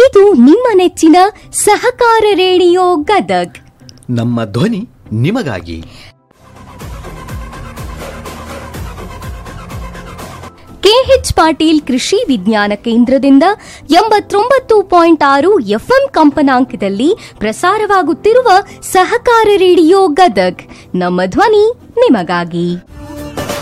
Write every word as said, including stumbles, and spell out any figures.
ಇದು ನಿಮ್ಮ ನೆಚ್ಚಿನ ಸಹಕಾರ ರೇಡಿಯೋ ಗದಗ್. ನಮ್ಮ ಧ್ವನಿ ನಿಮಗಾಗಿ. ಕೆಎಚ್ ಪಾಟೀಲ್ ಕೃಷಿ ವಿಜ್ಞಾನ ಕೇಂದ್ರದಿಂದ ಎಂಬತ್ತೊಂಬತ್ತು ಪಾಯಿಂಟ್ ಆರು ಎಫ್ಎಂ ಕಂಪನಾಂಕದಲ್ಲಿ ಪ್ರಸಾರವಾಗುತ್ತಿರುವ ಸಹಕಾರ ರೇಡಿಯೋ ಗದಗ್ ನಮ್ಮ ಧ್ವನಿ ನಿಮಗಾಗಿ.